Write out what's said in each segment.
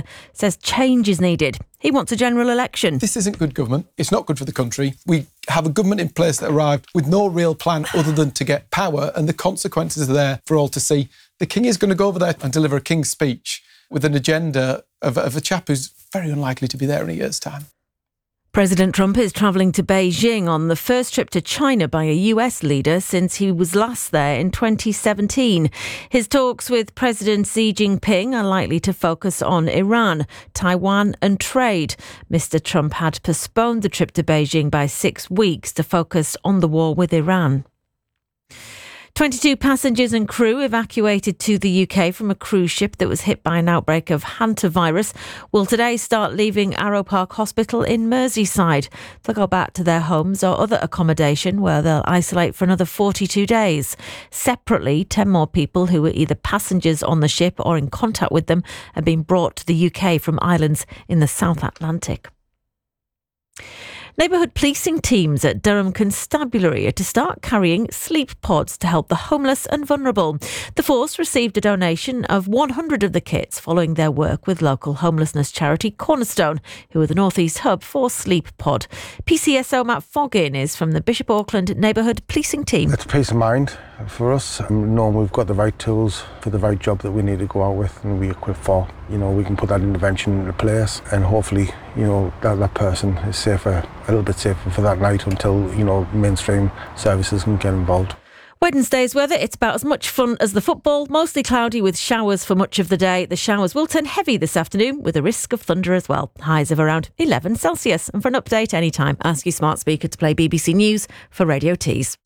says change is needed. He wants a general election. This isn't good government. It's not good for the country. We have a government in place that arrived with no real plan other than to get power, and the consequences are there for all to see. The King is going to go over there and deliver a King's speech with an agenda of a chap who's very unlikely to be there in a year's time. President Trump is travelling to Beijing on the first trip to China by a US leader since he was last there in 2017. His talks with President Xi Jinping are likely to focus on Iran, Taiwan and trade. Mr. Trump had postponed the trip to Beijing by 6 weeks to focus on the war with Iran. 22 passengers and crew evacuated to the UK from a cruise ship that was hit by an outbreak of hantavirus will today start leaving Arrow Park Hospital in Merseyside. They'll go back to their homes or other accommodation where they'll isolate for another 42 days. Separately, 10 more people who were either passengers on the ship or in contact with them have been brought to the UK from islands in the South Atlantic. Neighbourhood policing teams at Durham Constabulary are to start carrying sleep pods to help the homeless and vulnerable. The force received a donation of 100 of the kits following their work with local homelessness charity Cornerstone, who are the North East hub for Sleep Pod. PCSO Matt Foggin is from the Bishop Auckland Neighbourhood Policing Team. It's peace of mind for us, and knowing we've got the right tools for the right job that we need to go out with and be equipped for. We can put that intervention into place, and hopefully, that person is safer, a little bit safer for that night until, mainstream services can get involved. Wednesday's weather, it's about as much fun as the football. Mostly cloudy with showers for much of the day. The showers will turn heavy this afternoon with a risk of thunder as well. Highs of around 11 Celsius. And for an update anytime, ask your smart speaker to play BBC News for Radio Tees.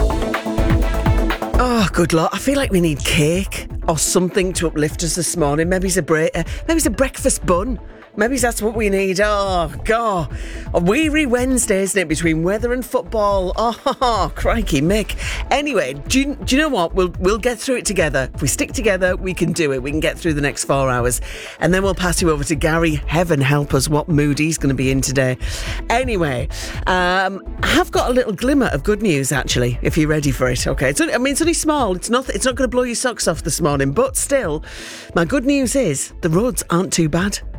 Oh, good luck. I feel like we need cake or something to uplift us this morning. Maybe it's a breakfast bun. Maybe that's what we need. Oh, God. A weary Wednesday, isn't it, between weather and football? Oh, crikey, Mick. Anyway, do you know what? We'll get through it together. If we stick together, we can do it. We can get through the next 4 hours. And then we'll pass you over to Gary. Heaven help us what mood he's going to be in today. Anyway, I have got a little glimmer of good news, actually, if you're ready for it. Okay, it's only small. It's not going to blow your socks off this morning. But still, my good news is the roads aren't too bad.